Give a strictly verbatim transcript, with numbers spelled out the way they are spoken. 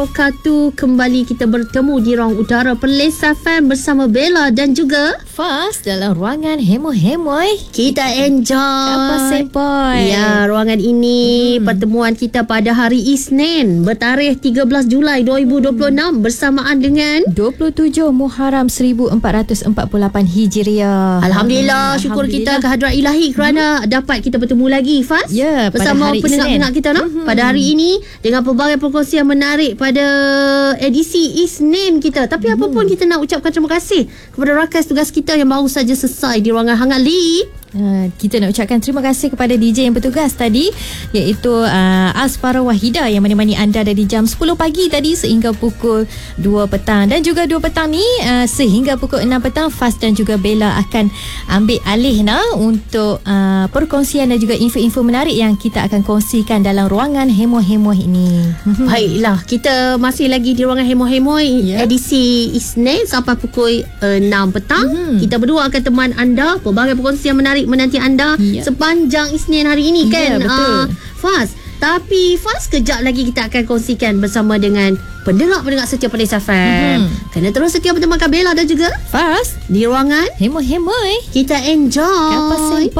Katu kembali kita bertemu di ruang utara Perlis F M bersama Bella dan juga Faz dalam ruangan hemo-hemoy. kita enjoy. Apa sempoi? Ya, ruangan ini hmm. pertemuan kita pada hari Isnin bertarikh tiga belas Julai dua ribu dua puluh enam hmm. bersamaan dengan dua puluh tujuh Muharram seribu empat ratus empat puluh lapan Hijriah. Alhamdulillah, syukur kita kehadrat ilahi kerana hmm. dapat kita bertemu lagi Faz. Ya, bersama pendengar-pendengar kita no? hmm. pada hari ini dengan pelbagai perkongsian menarik pada edisi Isnin kita. Tapi hmm. apapun kita nak ucapkan terima kasih kepada rakan tugas kita yang baru saja selesai di ruangan hangat Lee. Uh, kita nak ucapkan terima kasih kepada D J yang bertugas tadi, iaitu uh, Asfara Wahida yang menemani anda dari jam sepuluh pagi tadi sehingga pukul dua petang, dan juga dua petang ni uh, sehingga pukul enam petang Faz dan juga Bella akan ambil alih nah untuk uh, perkongsian dan juga info-info menarik yang kita akan kongsikan dalam ruangan hemo-hemo ini. Baiklah, kita masih lagi di ruangan hemo-hemo yeah. edisi Isnin sampai pukul uh, enam petang. Mm-hmm. Kita berdua akan teman anda pelbagai perkongsian menarik menanti anda yeah. sepanjang Isnin hari ini kan. Ya, betul. Uh, Faz, tapi Faz kejap lagi kita akan kongsikan bersama dengan pendengar-pendengar setia Perlis F M. Mm-hmm. Kena terus setia bersama Bella dan juga Faz di ruangan hemo-hemoy. kita enjoy. Apa